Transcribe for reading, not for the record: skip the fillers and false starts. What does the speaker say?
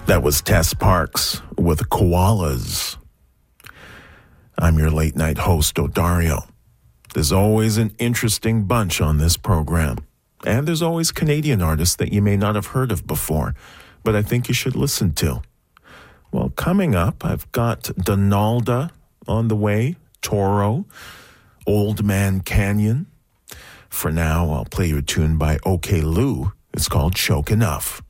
That was Tess Parks with Koalas. I'm your late night host, Odario. There's always an interesting bunch on this program. And there's always Canadian artists that you may not have heard of before, but I think you should listen to. Well, coming up, I've got Donalda on the way, Toro, Old Man Canyon. For now, I'll play you a tune by OK Lou. It's called Choke Enough.